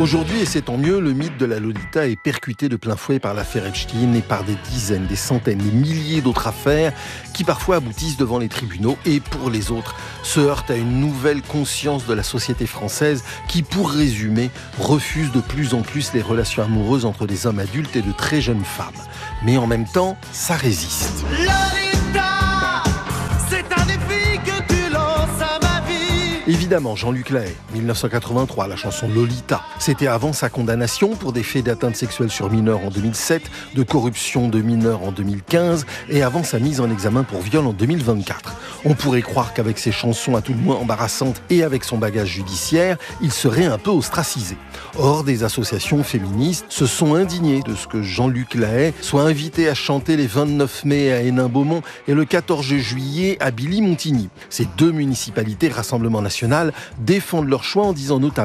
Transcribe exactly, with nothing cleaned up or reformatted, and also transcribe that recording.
Aujourd'hui, et c'est tant mieux, le mythe de la Lolita est percuté de plein fouet par l'affaire Epstein et par des dizaines, des centaines, des milliers d'autres affaires qui parfois aboutissent devant les tribunaux et, pour les autres, se heurtent à une nouvelle conscience de la société française qui, pour résumer, refuse de plus en plus les relations amoureuses entre des hommes adultes et de très jeunes femmes. Mais en même temps, ça résiste. Lolita, c'est un défi que tu lances à ma vie. Évidemment, Jean-Luc Lahaye, dix-neuf cent quatre-vingt-trois, la chanson Lolita. C'était avant sa condamnation pour des faits d'atteinte sexuelle sur mineurs en deux mille sept, de corruption de mineurs en deux mille quinze et avant sa mise en examen pour viol en deux mille vingt-quatre. On pourrait croire qu'avec ses chansons à tout le moins embarrassantes et avec son bagage judiciaire, il serait un peu ostracisé. Or, des associations féministes se sont indignées de ce que Jean-Luc Lahaye soit invité à chanter les vingt-neuf mai à Hénin-Beaumont et le quatorze juillet à Billy-Montigny. Ces deux municipalités Rassemblement National défendent leur choix en disant notamment